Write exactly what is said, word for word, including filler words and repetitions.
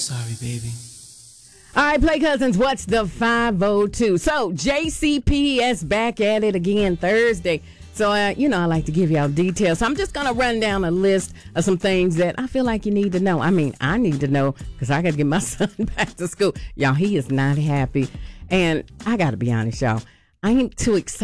sorry, baby. All right, Play Cousins, what's the five oh two? So, J C P S back at it again Thursday. So, uh, you know, I like to give y'all details. So I'm just going to run down a list of some things that I feel like you need to know. I mean, I need to know because I got to get my son back to school. Y'all, he is not happy. And I got to be honest, y'all. I ain't too excited